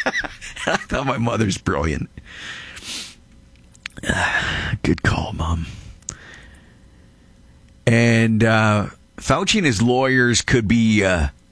I thought my mother's brilliant. Good call, Mom. And Fauci and his lawyers could be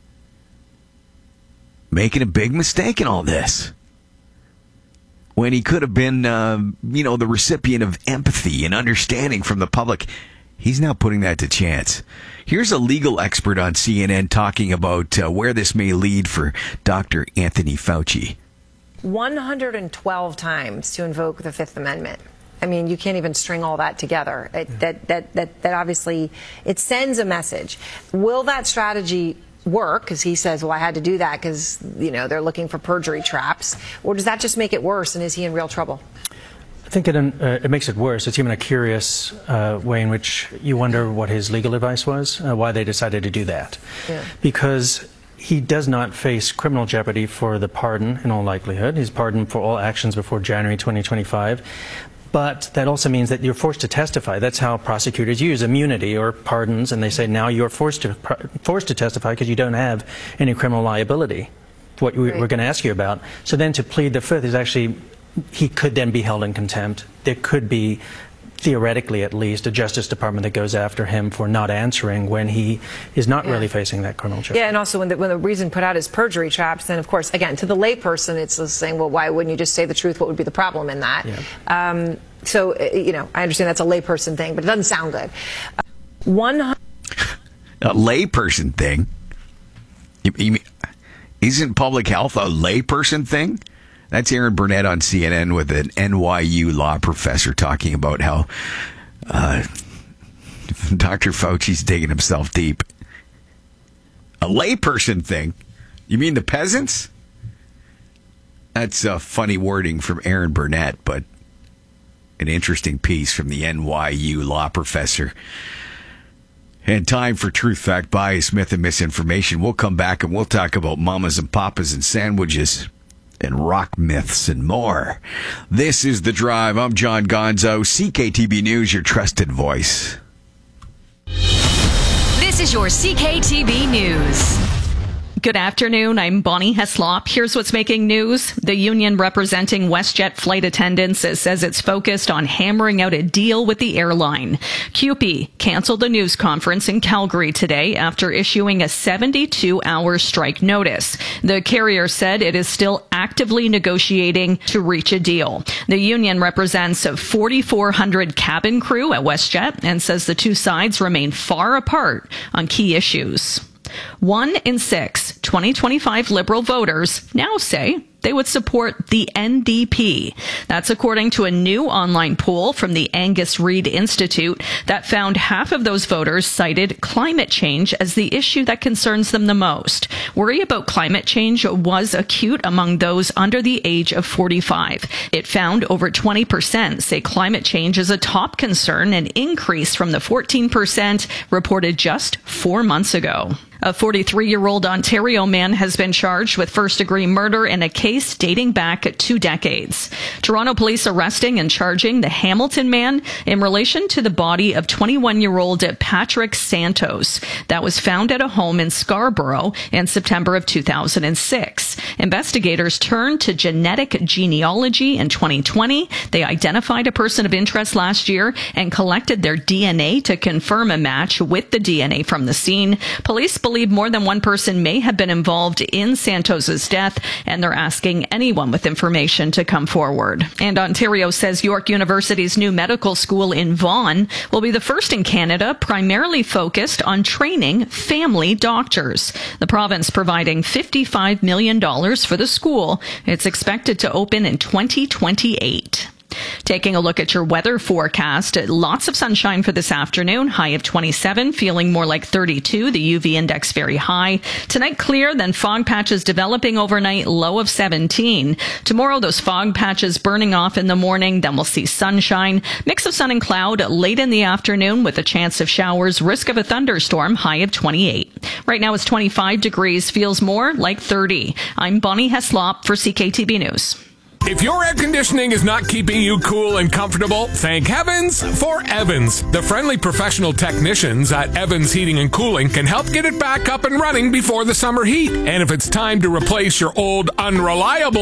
making a big mistake in all this, when he could have been, the recipient of empathy and understanding from the public. He's now putting that to chance. Here's a legal expert on CNN talking about where this may lead for Dr. Anthony Fauci. 112 times to invoke the Fifth Amendment. I mean, you can't even string all that together. That obviously, it sends a message. Will that strategy work? Because he says, well, I had to do that because, they're looking for perjury traps. Or does that just make it worse, and is he in real trouble? I think it makes it worse. It's even a curious way in which you wonder what his legal advice was, why they decided to do that. Yeah. Because he does not face criminal jeopardy for the pardon in all likelihood. He's pardoned for all actions before January 2025. But that also means that you're forced to testify. That's how prosecutors use immunity or pardons, and they say now you're forced to testify because you don't have any criminal liability, what we're going to ask you about. So then to plead the Fifth is actually, he could then be held in contempt. There could be, theoretically at least, a Justice Department that goes after him for not answering when he is not really facing that criminal charge. Yeah, and also when the reason put out is perjury traps, then of course, again, to the layperson, it's just saying, well, why wouldn't you just say the truth? What would be the problem in that? Yeah. So, I understand that's a layperson thing, but it doesn't sound good. A layperson thing? Isn't public health a layperson thing? That's Aaron Burnett on CNN with an NYU law professor talking about how Dr. Fauci's digging himself deep. A layperson thing? You mean the peasants? That's funny wording from Aaron Burnett, but an interesting piece from the NYU law professor. And time for Truth, Fact, Bias, Myth, and Misinformation. We'll come back and we'll talk about mamas and papas and sandwiches and rock myths and more. This is The Drive. I'm John Gonzo, CKTB News, your trusted voice. This is your CKTB News. Good afternoon. I'm Bonnie Heslop. Here's what's making news. The union representing WestJet flight attendants says it's focused on hammering out a deal with the airline. CUPE canceled a news conference in Calgary today after issuing a 72-hour strike notice. The carrier said it is still actively negotiating to reach a deal. The union represents 4,400 cabin crew at WestJet and says the two sides remain far apart on key issues. 1 in 6 2025 Liberal voters now say they would support the NDP. That's according to a new online poll from the Angus Reid Institute that found half of those voters cited climate change as the issue that concerns them the most. Worry about climate change was acute among those under the age of 45. It found over 20% say climate change is a top concern, an increase from the 14% reported just 4 months ago. A 43-year-old Ontario man has been charged with first-degree murder in a case dating back 2 decades. Toronto police arresting and charging the Hamilton man in relation to the body of 21-year-old Patrick Santos that was found at a home in Scarborough in September of 2006. Investigators turned to genetic genealogy in 2020. They identified a person of interest last year and collected their DNA to confirm a match with the DNA from the scene. Police believe more than one person may have been involved in Santos's death, and they're asking anyone with information to come forward. And Ontario says York University's new medical school in Vaughan will be the first in Canada primarily focused on training family doctors. The province providing $55 million for the school. It's expected to open in 2028. Taking a look at your weather forecast, lots of sunshine for this afternoon, high of 27, feeling more like 32, the UV index very high. Tonight clear, then fog patches developing overnight, low of 17. Tomorrow, those fog patches burning off in the morning, then we'll see sunshine. Mix of sun and cloud late in the afternoon with a chance of showers, risk of a thunderstorm, high of 28. Right now it's 25 degrees, feels more like 30. I'm Bonnie Heslop for CKTB News. If your air conditioning is not keeping you cool and comfortable, thank heavens for Evans. The friendly professional technicians at Evans Heating and Cooling can help get it back up and running before the summer heat. And if it's time to replace your old, unreliable